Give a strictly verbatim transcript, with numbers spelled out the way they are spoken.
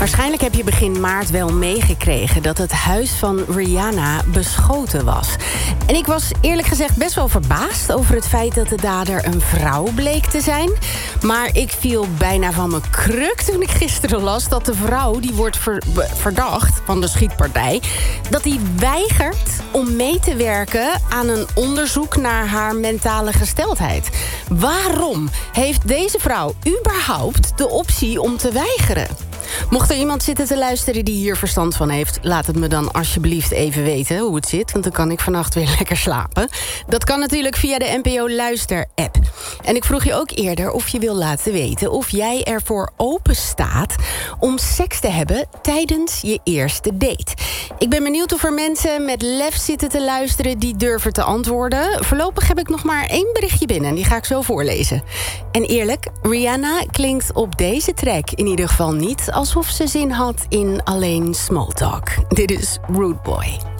Waarschijnlijk heb je begin maart wel meegekregen dat het huis van Rihanna beschoten was. En ik was eerlijk gezegd best wel verbaasd over het feit dat de dader een vrouw bleek te zijn. Maar ik viel bijna van mijn kruk toen ik gisteren las dat de vrouw die wordt ver- verdacht van de schietpartij, dat die weigert om mee te werken aan een onderzoek naar haar mentale gesteldheid. Waarom heeft deze vrouw überhaupt de optie om te weigeren? Mocht er iemand zitten te luisteren die hier verstand van heeft, laat het me dan alsjeblieft even weten hoe het zit, want dan kan ik vannacht weer lekker slapen. Dat kan natuurlijk via de N P O Luister-app. En ik vroeg je ook eerder of je wil laten weten of jij ervoor open staat om seks te hebben tijdens je eerste date. Ik ben benieuwd of er mensen met lef zitten te luisteren die durven te antwoorden. Voorlopig heb ik nog maar één berichtje binnen en die ga ik zo voorlezen. En eerlijk, Rihanna klinkt op deze track in ieder geval niet alsof ze zin had in alleen small talk. Dit is Rude Boy.